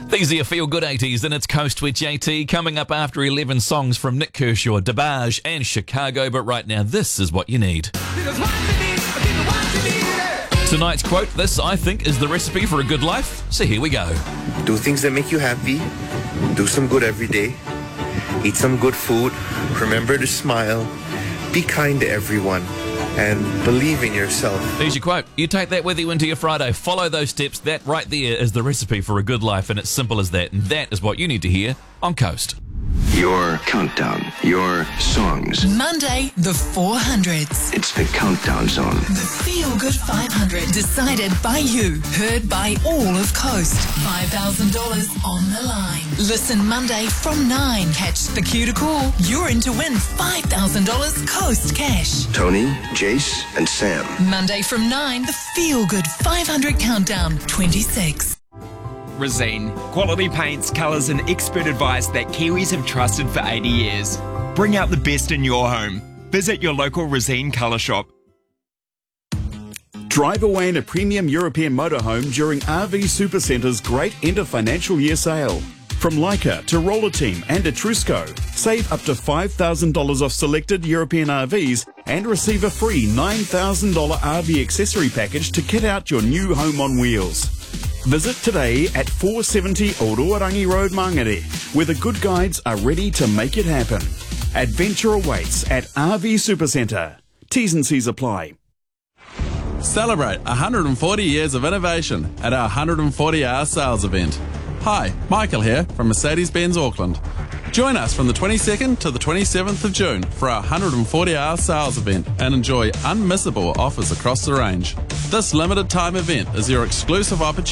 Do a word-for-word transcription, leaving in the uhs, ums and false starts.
These are your feel-good eighties, and it's Coast with J T. Coming up after eleven songs from Nick Kershaw, DeBarge and Chicago. But right now, this is what you need. Tonight's quote, this, I think, is the recipe for a good life. So here we go. Do things that make you happy. Do some good every day. Eat some good food. Remember to smile. Be kind to everyone. And believe in yourself. There's your quote. You take that with you into your Friday. Follow those steps. That right there is the recipe for a good life, and it's simple as that. And that is what you need to hear on Coast. Your countdown, your songs. Monday, the four hundreds. It's the Countdown Zone. The Feel Good five hundred. Decided by you. Heard by all of Coast. five thousand dollars on the line. Listen Monday from nine. Catch the cue to call. You're in to win five thousand dollars Coast cash. Tony, Jace, and Sam. Monday from nine. The Feel Good five hundred Countdown twenty-six. Resene. Quality paints, colours and expert advice that Kiwis have trusted for eighty years. Bring out the best in your home. Visit your local Resene colour shop. Drive away in a premium European motorhome during R V Supercenter's great end of financial year sale. From Leica to Roller Team and Etrusco, save up to five thousand dollars off selected European R Vs and receive a free nine thousand dollars R V accessory package to kit out your new home on wheels. Visit today at four seventy Ororangi Road, Mangere, where the good guides are ready to make it happen. Adventure awaits at R V Supercentre. T's and C's apply. Celebrate one hundred forty years of innovation at our one hundred forty hour sales event. Hi, Michael here from Mercedes-Benz Auckland. Join us from the twenty-second to the twenty-seventh of June for our one hundred forty hour sales event and enjoy unmissable offers across the range. This limited time event is your exclusive opportunity